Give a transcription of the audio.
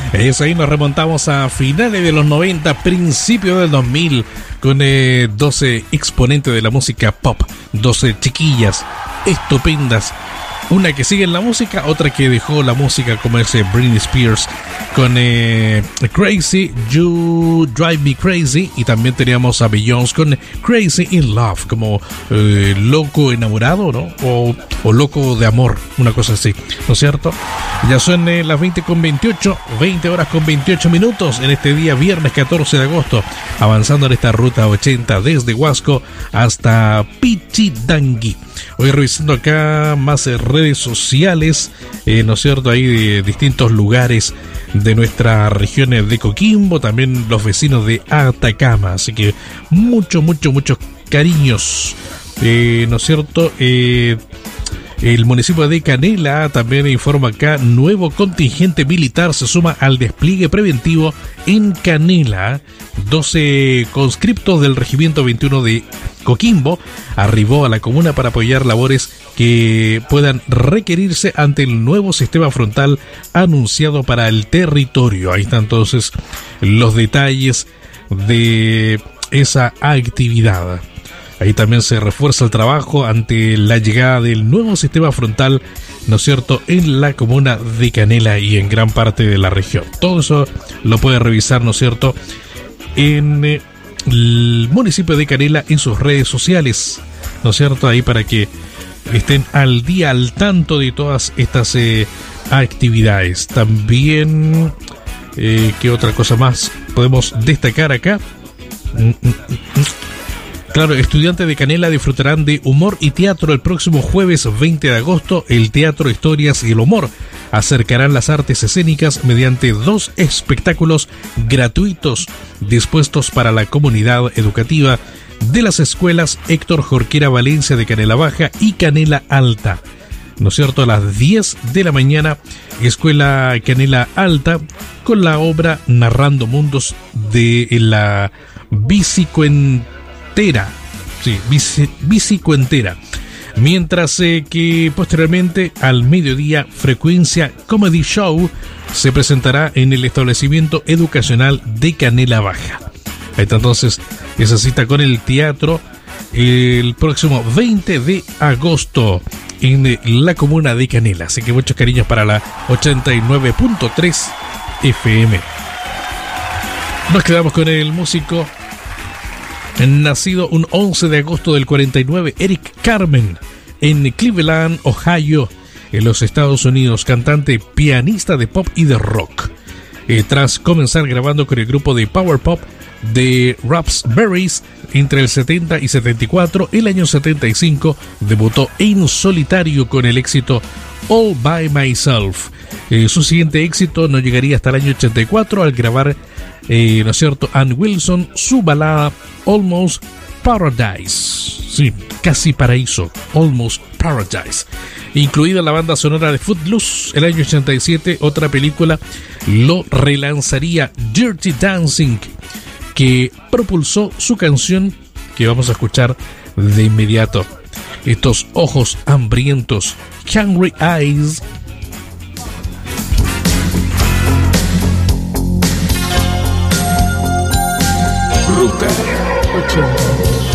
Eso, ahí nos remontamos a finales de los 90, principios del 2000, con 12 exponentes de la música pop, 12 chiquillas estupendas. Una que sigue en la música, otra que dejó la música, como ese Britney Spears con Crazy, You Drive Me Crazy. Y también teníamos a Beyoncé con Crazy in Love, como loco enamorado, ¿no? O loco de amor, una cosa así, ¿no es cierto? Ya son las 20:28, 20 horas con 28 minutos en este día viernes 14 de agosto, avanzando en esta ruta 80 desde Huasco hasta Pichidangui. Hoy revisando acá más redes sociales, ¿no es cierto? Ahí de distintos lugares de nuestra región de Coquimbo, también los vecinos de Atacama. Así que muchos cariños, ¿no es cierto? El municipio de Canela también informa acá, nuevo contingente militar se suma al despliegue preventivo en Canela. 12 conscriptos del Regimiento 21 de Coquimbo arribó a la comuna para apoyar labores que puedan requerirse ante el nuevo sistema frontal anunciado para el territorio. Ahí están entonces los detalles de esa actividad. Ahí también se refuerza el trabajo ante la llegada del nuevo sistema frontal, ¿no es cierto?, en la comuna de Canela y en gran parte de la región. Todo eso lo puede revisar, ¿no es cierto?, en el municipio de Canela en sus redes sociales, ¿no es cierto?, ahí para que estén al día, al tanto de todas estas actividades. También, ¿qué otra cosa más podemos destacar acá? Claro, estudiantes de Canela disfrutarán de humor y teatro el próximo jueves 20 de agosto. El teatro, historias y el humor acercarán las artes escénicas mediante 2 espectáculos gratuitos dispuestos para la comunidad educativa de las escuelas Héctor Jorquera Valencia de Canela Baja y Canela Alta. ¿No es cierto? A las 10 de la mañana, Escuela Canela Alta, con la obra Narrando Mundos de la Bicicuentera. Bicicuentera. Mientras que posteriormente al mediodía Frecuencia Comedy Show se presentará en el establecimiento educacional de Canela Baja. Ahí está entonces esa cita con el teatro el próximo 20 de agosto en la comuna de Canela. Así que muchos cariños para la 89.3 FM. Nos quedamos con el músico nacido un 11 de agosto del 49, Eric Carmen, en Cleveland, Ohio, en los Estados Unidos, cantante, pianista de pop y de rock. Tras comenzar grabando con el grupo de power pop de Raspberries entre el 70 y 74, el año 75 debutó en solitario con el éxito All By Myself. Su siguiente éxito no llegaría hasta el año 84 al grabar, ¿no es cierto?, Ann Wilson, su balada Almost Paradise. Sí, casi paraíso, Almost Paradise. Incluida la banda sonora de Footloose, el año 87, otra película lo relanzaría, Dirty Dancing, que propulsó su canción que vamos a escuchar de inmediato. Estos ojos hambrientos, Hungry Eyes.